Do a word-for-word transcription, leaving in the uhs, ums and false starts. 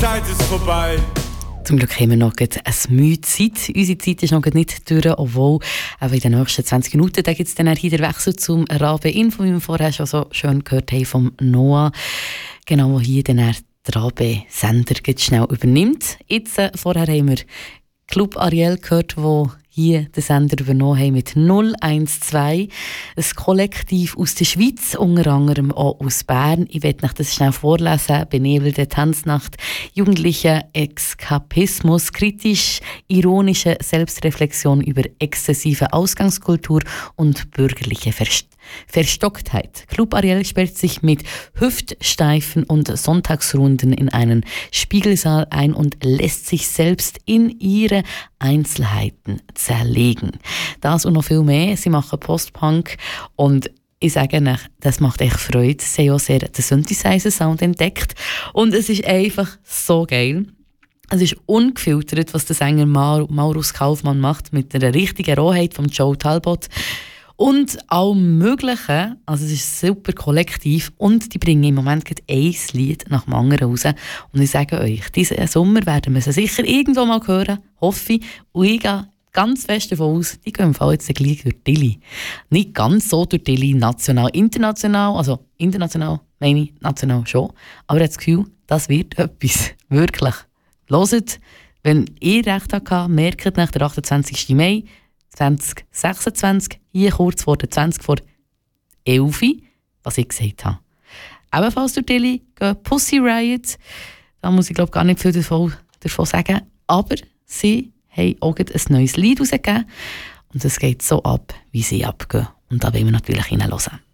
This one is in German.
Zeit ist vorbei. Zum Glück haben wir noch eine müde Zeit. Unsere Zeit ist noch nicht durch, obwohl auch in den nächsten zwanzig Minuten gibt es dann hier den Wechsel zum Rabe-Info, wie wir vorher schon so schön gehört haben vom Noah. Genau, wo hier dann der Rabe-Sender schnell übernimmt. Jetzt, äh, vorher haben wir Club Ariel gehört, wo hier den Sender übernommen haben mit null eins zwei. Ein Kollektiv aus der Schweiz, unter anderem auch aus Bern. Ich werde euch das schnell vorlesen. Benebelte Tanznacht, jugendlicher Eskapismus, kritisch-ironische Selbstreflexion über exzessive Ausgangskultur und bürgerliche Verst Verstocktheit. Club Ariel sperrt sich mit Hüftsteifen und Sonntagsrunden in einen Spiegelsaal ein und lässt sich selbst in ihre Einzelheiten zerlegen. Das und noch viel mehr. Sie machen Post-Punk und ich sage euch, das macht echt Freude. Sie haben auch sehr den Synthesizer-Sound entdeckt und es ist einfach so geil. Es ist ungefiltert, was der Sänger Maurus Kaufmann macht, mit einer richtigen Rohheit von Joe Talbot. Und allem Möglichen, also es ist super kollektiv und die bringen im Moment gerade ein Lied nach dem anderen raus. Und ich sage euch, diesen Sommer werden wir sie sicher irgendwo mal hören, hoffe ich. Und ich gehe ganz fest davon aus, die gehen im Fall jetzt gleich durch Dilly. Nicht ganz so durch Dilly, national, international, also international meine ich, national schon. Aber ich habe das Gefühl, das wird etwas, wirklich. Hört, wenn ihr recht habt, merkt nach der achtundzwanzigsten Mai zwanzig sechsundzwanzig, hier kurz vor der zwanzig vor elf, was ich gesagt habe. Ebenfalls durch Dilly gehen Pussy Riot. Da muss ich glaube gar nicht viel davon, davon sagen. Aber sie haben auch ein neues Lied rausgegeben. Und es geht so ab, wie sie abgehen. Und da wollen wir natürlich hineinhören.